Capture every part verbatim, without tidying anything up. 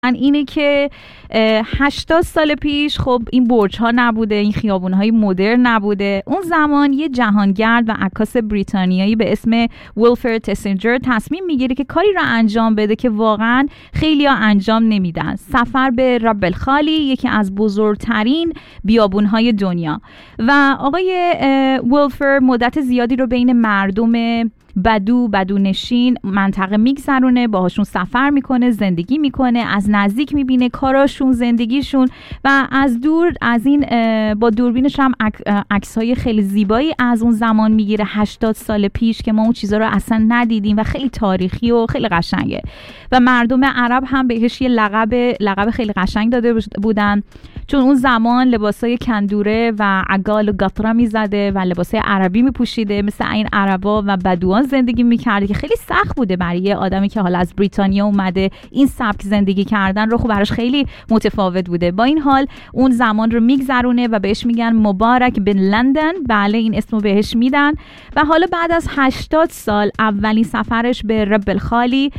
اینه که هشتاد سال پیش خب این برج ها نبوده، این خیابون های مدرن نبوده. اون زمان یه جهانگرد و عکاس بریتانیایی به اسم ویلفرد تسینجر تصمیم میگیره که کاری را انجام بده که واقعا خیلی ها انجام نمیدن. سفر به رب الخالی، یکی از بزرگترین بیابون های دنیا. و آقای ویلفرد مدت زیادی رو بین مردم بدو بدو نشین منطقه میگذرونه، باهاشون سفر میکنه، زندگی میکنه، از نزدیک میبینه کاراشون، زندگیشون و از دور از این با دوربینش هم عکس‌های خیلی زیبایی از اون زمان میگیره، هشتاد سال پیش که ما اون چیزا رو اصلا ندیدیم و خیلی تاریخی و خیلی قشنگه. و مردم عرب هم بهش یه لقب لقب خیلی قشنگ داده بودن، چون اون زمان لباسای کندوره و عقال و قطره میزده و لباسای عربی میپوشیده، مثل این عربا و بدوان زندگی میکرده که خیلی سخت بوده برای یه آدمی که حالا از بریتانیا اومده این سبک زندگی کردن رو خب براش خیلی متفاوت بوده. با این حال اون زمان رو میگذرونه و بهش میگن مبارک بن لندن، بله این اسمو بهش میدن. و حالا بعد از هشتاد سال اولین سفرش به رب الخالی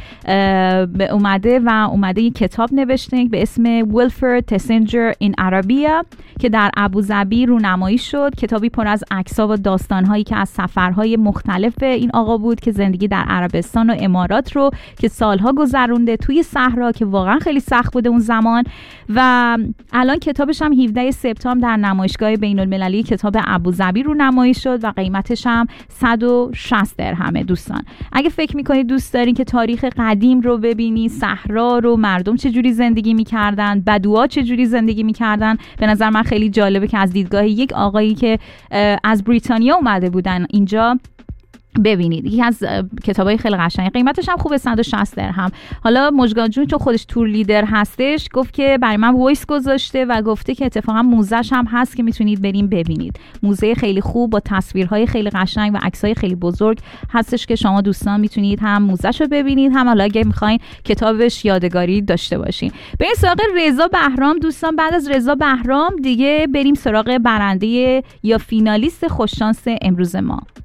اومده و اومده یه کتاب نوشته به اسم ویلفرد تسینجر این عربیه که در ابوظبی رونمایی شد. کتابی پر از عکس‌ها و داستان‌هایی که از سفرهای مختلف این آقا بود که زندگی در عربستان و امارات رو که سالها گذرونده توی صحرا که واقعا خیلی سخت بوده اون زمان. و الان کتابش هم هفدهم سپتامبر در نمایشگاه بین‌المللی کتاب ابوظبی رونمایی شد و قیمتش هم صد و شصت درهمه. دوستان اگه فکر می‌کنید دوست دارین که تاریخ قدیم رو ببینی، صحرا رو، مردم چه جوری زندگی می‌کردن، بدوها چه جوری زندگی می‌کردن، به نظر من خیلی جالبه که از دیدگاه یک آقایی که از بریتانیا اومده بودن اینجا ببینید. یکی از کتابای خیلی قشنگه، قیمتش هم خوبه، صد و شصت درهم. حالا مژگان جون چون خودش تور لیدر هستش گفت که برای من وایس گذاشته و گفته که اتفاقا موزه‌ش هم هست که میتونید بریم ببینید. موزه خیلی خوب با تصویرهای خیلی قشنگ و عکسای خیلی بزرگ هستش که شما دوستان میتونید هم موزه‌ش رو ببینید، هم حالا اگه میخواین کتابش یادگاری داشته باشین. بریم سراغ رضا بهرام دوستان. بعد از رضا بهرام دیگه بریم سراغ برنده یا فینالیست خوششانس امروز ما.